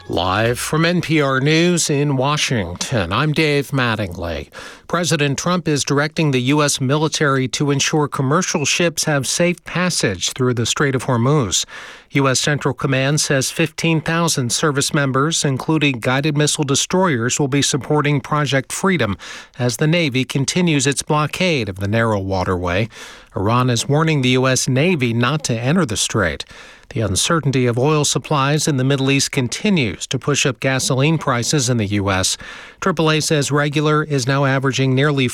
Live from NPR News in Washington, I'm Dave Mattingly. President Trump is directing the U.S. military to ensure commercial ships have safe passage through the Strait of Hormuz. U.S. Central Command says 15,000 service members, including guided missile destroyers, will be supporting Project Freedom as the Navy continues its blockade of the narrow waterway. Iran is warning the U.S. Navy not to enter the strait. The uncertainty of oil supplies in the Middle East continues to push up gasoline prices in the U.S. AAA says regular is now averaging nearly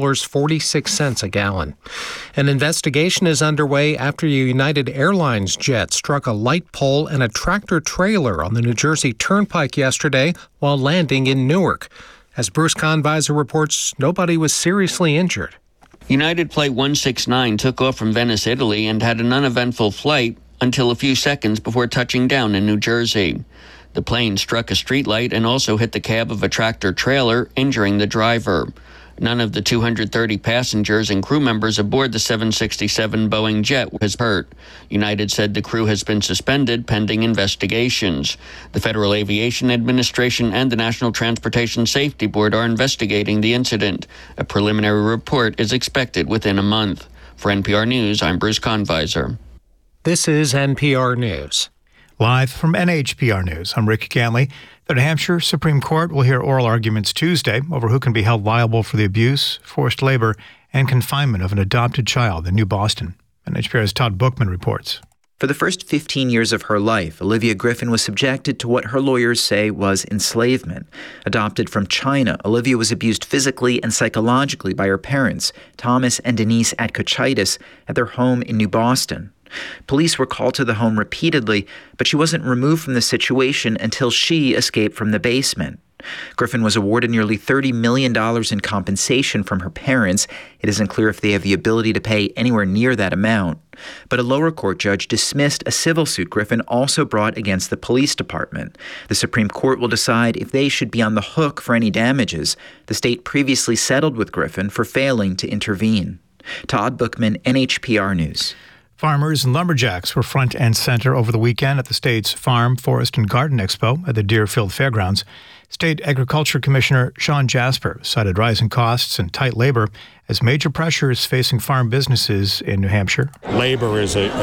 $4.46 a gallon. An investigation is underway after a United Airlines jet struck a light pole and a tractor trailer on the New Jersey Turnpike yesterday while landing in Newark. As Bruce Kahnweiser reports, nobody was seriously injured. United Flight 169 took off from Venice, Italy, and had an uneventful flight until a few seconds before touching down in New Jersey. The plane struck a streetlight and also hit the cab of a tractor trailer, injuring the driver. None of the 230 passengers and crew members aboard the 767 Boeing jet was hurt. United said the crew has been suspended pending investigations. The Federal Aviation Administration and the National Transportation Safety Board are investigating the incident. A preliminary report is expected within a month. For NPR News, I'm Bruce Kahnweiser. This is NPR News. Live from NHPR News, I'm Rick Gantley. The New Hampshire Supreme Court will hear oral arguments Tuesday over who can be held liable for the abuse, forced labor, and confinement of an adopted child in New Boston. NHPR's Todd Bookman reports. For the first 15 years of her life, Olivia Griffin was subjected to what her lawyers say was enslavement. Adopted from China, Olivia was abused physically and psychologically by her parents, Thomas and Denise Atkochitis, at their home in New Boston. Police were called to the home repeatedly, but she wasn't removed from the situation until she escaped from the basement. Griffin was awarded nearly $30 million in compensation from her parents. It isn't clear if they have the ability to pay anywhere near that amount. But a lower court judge dismissed a civil suit Griffin also brought against the police department. The Supreme Court will decide if they should be on the hook for any damages. The state previously settled with Griffin for failing to intervene. Todd Bookman, NHPR News. Farmers and lumberjacks were front and center over the weekend at the state's Farm, Forest, and Garden Expo at the Deerfield Fairgrounds. State Agriculture Commissioner Sean Jasper cited rising costs and tight labor as major pressures facing farm businesses in New Hampshire. Labor is a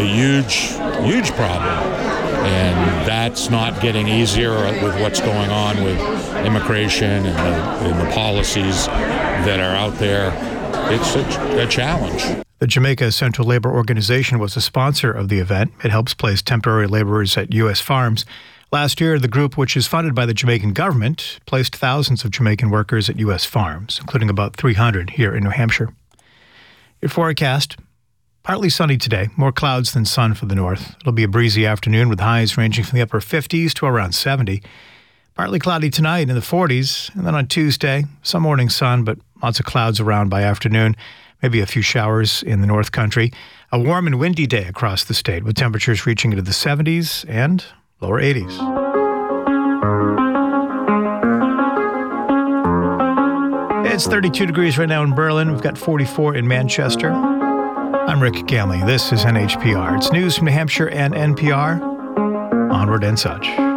huge problem, and that's not getting easier with what's going on with immigration and the policies that are out there. It's a challenge. The Jamaica Central Labor Organization was a sponsor of the event. It helps place temporary laborers at U.S. farms. Last year, the group, which is funded by the Jamaican government, placed thousands of Jamaican workers at U.S. farms, including about 300 here in New Hampshire. Your forecast, partly sunny today, more clouds than sun for the north. It'll be a breezy afternoon with highs ranging from the upper 50s to around 70. Partly cloudy tonight in the 40s, and then on Tuesday, some morning sun, but lots of clouds around by afternoon. Maybe a few showers in the North Country. A warm and windy day across the state with temperatures reaching into the 70s and lower 80s. It's 32 degrees right now in Berlin. We've got 44 in Manchester. I'm Rick Gantley. This is NHPR. It's news from New Hampshire and NPR. Onward and such.